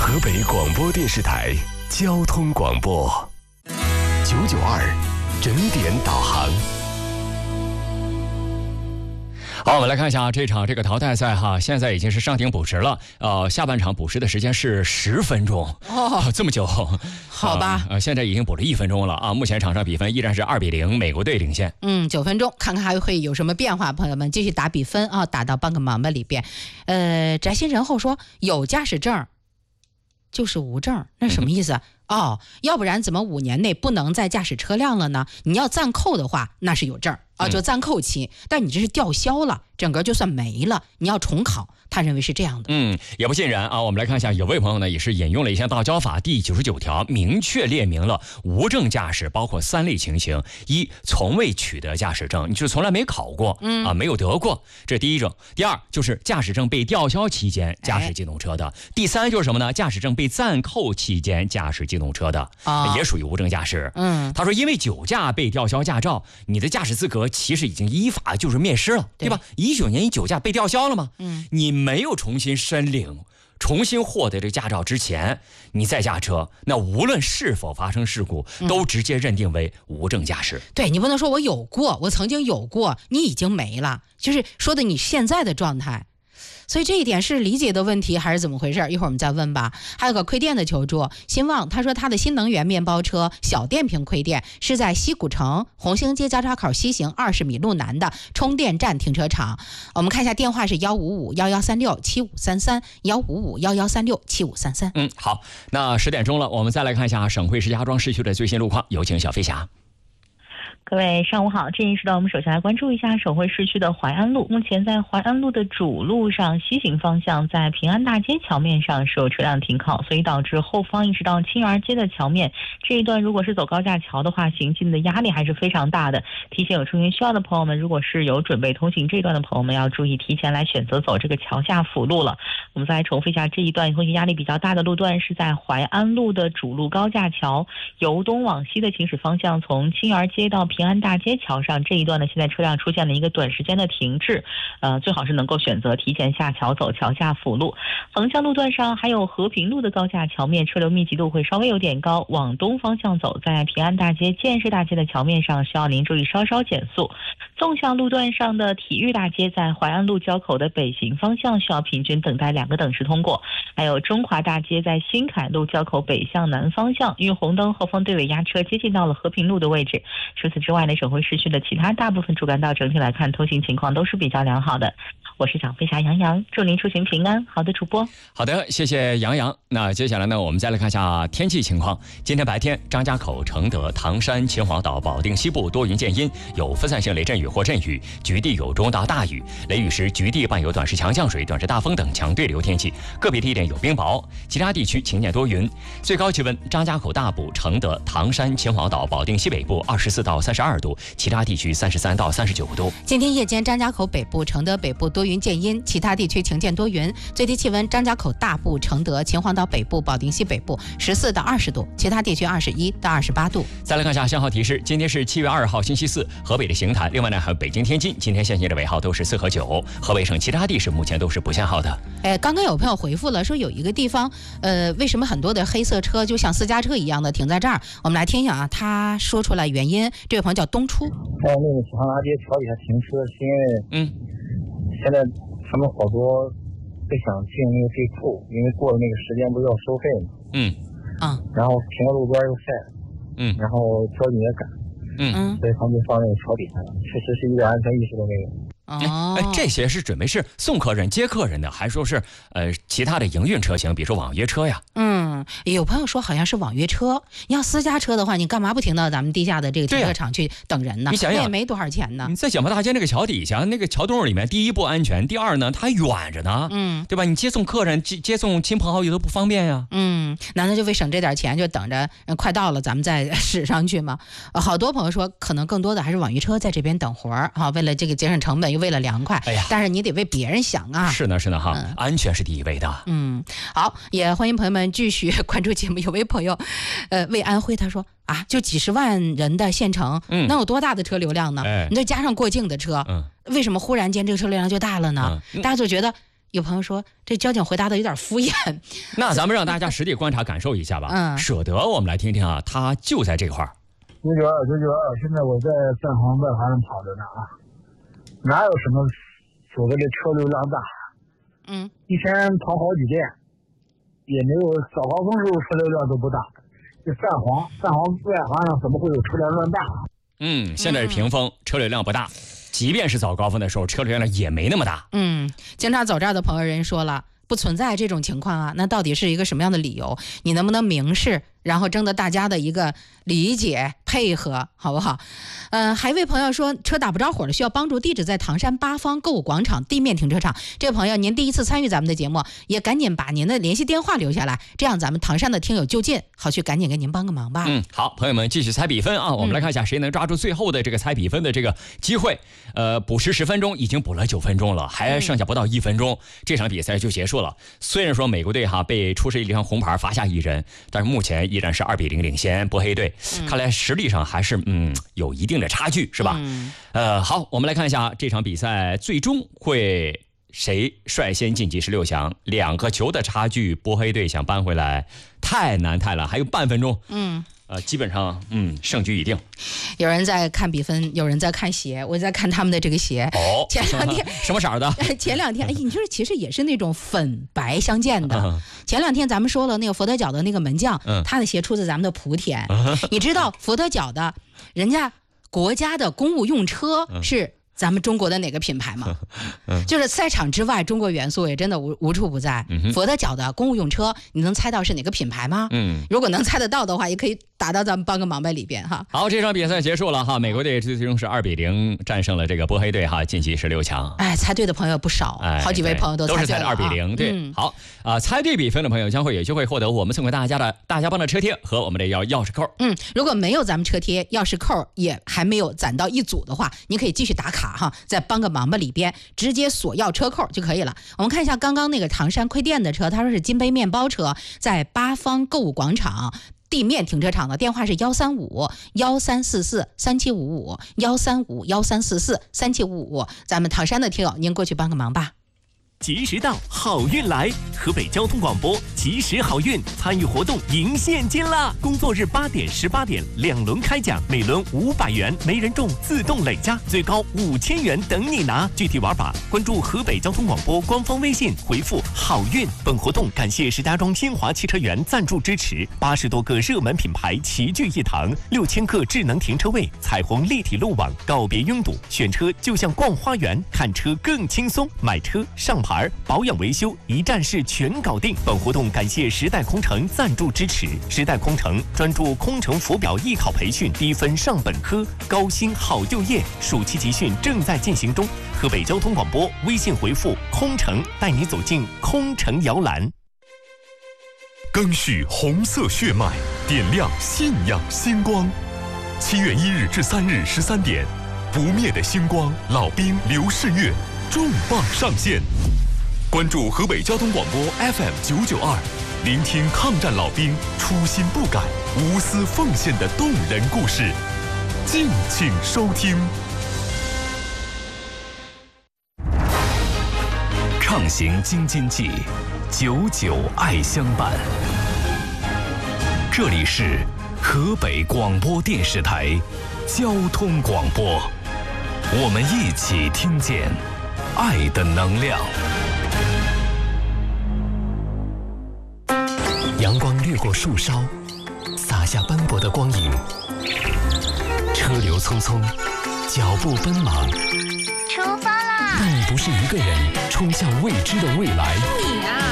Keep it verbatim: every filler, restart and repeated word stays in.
河北广播电视台交通广播九九二整点导航。 好，我们来看一下这场这个淘汰赛哈，现在已经是上庭补时了。呃，下半场补时的时间是十分钟哦，这么久， 好吧？ 呃，现在已经补了一分钟了啊。目前场上比分依然是二比零，美国队领先。 嗯，九分钟，看看还会有什么变化，朋友们继续打比分啊，打到帮个忙吧里边。呃，翟新仁厚说有驾驶证就是无证，那什么意思？嗯哦，要不然怎么五年内不能再驾驶车辆了呢？你要暂扣的话，那是有证啊，就暂扣期。嗯、但你这是吊销了，整个就算没了，你要重考。他认为是这样的。 嗯，也不尽然啊。我们来看一下，有位朋友呢也是引用了一项道交法第九十九条，明确列明了无证驾驶包括三类情形：一，从未取得驾驶证，你就是从来没考过，嗯啊，没有得过，这是第一种；第二就是驾驶证被吊销期间驾驶机动车的；哎、第三就是什么呢？驾驶证被暂扣期间驾驶机动车的，啊、也属于无证驾驶。嗯，他说，因为酒驾被吊销驾照，你的驾驶资格其实已经依法就是灭失了，对, 对吧？一九年你酒驾被吊销了吗？嗯，你没有重新申领、重新获得这个驾照之前，你再驾车，那无论是否发生事故，都直接认定为无证驾驶。 嗯、对，你不能说我有过，我曾经有过，你已经没了，就是说的你现在的状态。所以这一点是理解的问题还是怎么回事？一会儿我们再问吧。还有个亏电的求助，新旺他说他的新能源面包车小电瓶亏电，是在西古城红星街交叉口西行二十米路南的充电站停车场。我们看一下电话是幺五五幺幺三六七五三三幺五五幺幺三六七五三三。 嗯，好，那十点钟了，我们再来看一下省会石家庄市区的最新路况，有请小飞侠。 各位上午好，这一时段我们首先来关注一下省会市区的淮安路。目前在淮安路的主路上西行方向，在平安大街桥面上是有车辆停靠，所以导致后方一直到青园街的桥面这一段，如果是走高架桥的话，行进的压力还是非常大的。提醒有出行需要的朋友们，如果是有准备通行这一段的朋友们，要注意提前来选择走这个桥下辅路了。我们再来重复一下，这一段通行压力比较大的路段是在淮安路的主路高架桥，由东往西的行驶方向，从青园街到平安大街桥上这一段呢，现在车辆出现了一个短时间的停滞，呃，最好是能够选择提前下桥走桥下辅路。横向路段上还有和平路的高架桥面车流密集度会稍微有点高，往东方向走，在平安大街、建设大街的桥面上需要您注意稍稍减速。纵向路段上的体育大街在淮安路交口的北行方向需要平均等待两个等时通过，还有中华大街在新凯路交口北向南方向，因为红灯后方队尾压车接近到了和平路的位置。除此之外呢，省会市区的其他大部分主干道整体来看通行情况都是比较良好的。我是小飞侠杨洋，祝您出行平安。好的，主播。 好的，谢谢杨洋。那接下来呢，我们再来看一下天气情况。今天白天，张家口、承德、唐山、秦皇岛、保定西部多云见阴，有分散性雷阵雨或阵雨，局地有中到大雨。雷雨时，局地伴有短时强降水、短时大风等强对流天气，个别地点有冰雹。其他地区晴间多云。最高气温，张家口大部、承德、唐山、秦皇岛、保定西北部二十四到三十二度，其他地区三十三到三十九度。 今天夜间，张家口北部、承德北部多云见阴，其他地区晴间多云。最低气温，张家口大部、承德、秦皇岛北部、保定西北部十四到二十度，其他地区二十一到二十八度。 再来看一下信号提示，今天是七月二号星期四，河北的邢台，另外呢还有北京、天津，今天限行的尾号都是四和九。河北省其他地市目前都是不限号的。 哎，刚刚有朋友回复了，说有一个地方，呃，为什么很多的黑色车就像私家车一样的停在这儿？我们来听一下啊，他说出来原因。这位朋友叫东初。 在那个秦皇大街桥底下停车，是因为嗯，现在他们好多不想进那个地库，因为过了那个时间不是要收费吗？嗯啊，然后停个路边又晒，嗯，然后交警也赶，嗯，所以他们就放那个桥底下了，确实是一点安全意识都没有。 哦，哎，这些是准备是送客人、接客人的，还说是呃其他的营运车型，比如说网约车呀？嗯， 有朋友说好像是网约车。你要私家车的话，你干嘛不停到咱们地下的这个停车场去等人呢？ 你想想， 也没多少钱呢。 你在小马大街那个桥底下，那个桥洞里面，第一不安全，第二呢，它远着呢，嗯，对吧？你接送客人、接接送亲朋好友都不方便呀。 嗯，难道就为省这点钱，就等着快到了咱们再驶上去吗？呃、好多朋友说，可能更多的还是网约车在这边等活儿啊，为了这个节省成本，又为了凉快。哎呀，但是你得为别人想啊。 是呢，是呢，哈、嗯，安全是第一位的。 嗯，好，也欢迎朋友们继续关注节目。有位朋友，呃，魏安徽他说啊，就几十万人的县城，嗯，能有多大的车流量呢？哎、你再加上过境的车，嗯，为什么忽然间这个车流量就大了呢？嗯、大家就觉得有朋友说这交警回答的有点敷衍。 那咱们让大家实地观察感受一下吧。嗯，舍得我们来听听啊，他就在这块儿。 九九二九九二，现在我在三环外环上跑着呢啊，哪有什么所谓的车流量大？嗯，一天跑好几遍，也没有早高峰时候车流量都不大。这三环三环外环上怎么会有车流量大？ 嗯，现在是平峰，车流量不大。即便是早高峰的时候，车流量也没那么大。 嗯，经常走这儿的朋友人说了，不存在这种情况啊，那到底是一个什么样的理由？你能不能明示，然后征得大家的一个理解配合，好不好？呃，还有一位朋友说车打不着火了，需要帮助，地址在唐山八方购物广场地面停车场。这位朋友，您第一次参与咱们的节目，也赶紧把您的联系电话留下来，这样咱们唐山的听友就近，好去赶紧给您帮个忙吧。 嗯，好，朋友们继续猜比分啊，我们来看一下谁能抓住最后的这个猜比分的这个机会。呃，补时十分钟，已经补了九分钟了，还剩下不到一分钟，这场比赛就结束了。虽然说美国队哈被出示一张红牌罚下一人，但是目前依然是二比零领先波黑队，嗯、看来实力上还是嗯有一定的差距，是吧？嗯、呃，好，我们来看一下这场比赛最终会谁率先晋级十六强。两个球的差距，波黑队想扳回来太难太难，还有半分钟。嗯。呃，基本上，嗯，胜局已定。 有人在看比分，有人在看鞋，我在看他们的这个鞋。 哦， 前两天什么色的？ 前两天，哎，你说其实也是那种粉白相间的。嗯、前两天咱们说了，那个佛得角的那个门将，嗯、他的鞋出自咱们的莆田。嗯、你知道佛得角的，人家国家的公务用车是咱们中国的哪个品牌吗？嗯、就是赛场之外，中国元素也真的无无处不在。嗯、佛得角的公务用车，你能猜到是哪个品牌吗？嗯，如果能猜得到的话，也可以打到咱们帮个忙呗里边哈。 好，这场比赛结束了哈，美国队最终是二比零战胜了这个波黑队哈，晋级十六强。 哎，猜对的朋友不少，哎、好几位朋友都猜对了、啊、 都是猜的二比零。对，嗯、好啊、呃，猜对比分的朋友将会有机会获得我们送给大家的大家帮的车贴和我们的钥钥匙扣。 嗯，如果没有咱们车贴、钥匙扣也还没有攒到一组的话，您可以继续打卡哈，在帮个忙吧里边直接索要车扣就可以了。我们看一下刚刚那个唐山馈电的车，他说是金杯面包车，在八方购物广场地面停车场的，电话是幺三五幺三四四三七五五幺三五幺三四四三七五五。咱们唐山的听友，您过去帮个忙吧。 及时到，好运来！河北交通广播及时好运参与活动赢现金啦！工作日八点、十八点两轮开奖，每轮五百元，没人中自动累加，最高五千元等你拿。具体玩法关注河北交通广播官方微信，回复好运。本活动感谢石家庄新华汽车园赞助支持，八十多个热门品牌齐聚一堂，六千个智能停车位，彩虹立体路网，告别拥堵，选车就像逛花园，看车更轻松，买车上牌。保养维修一站式全搞定。本活动感谢时代空乘赞助支持。时代空乘专注空乘浮表艺考培训，低分上本科，高薪好就业。暑期集训正在进行中。河北交通广播微信回复空乘，带你走进空乘摇篮。 赓续红色血脉，点亮信仰星光。七月一日至三日十三点，不灭的星光老兵刘世月重磅上线。关注河北交通广播 F M 九九二，聆听抗战老兵初心不改、无私奉献的动人故事，敬请收听。 畅行京津冀，久久爱相伴。这里是河北广播电视台交通广播，我们一起听见爱的能量。阳光掠过树梢，洒下斑驳的光影。车流匆匆，脚步奔忙。 出发啦！ 但你不是一个人冲向未知的未来。 你啊！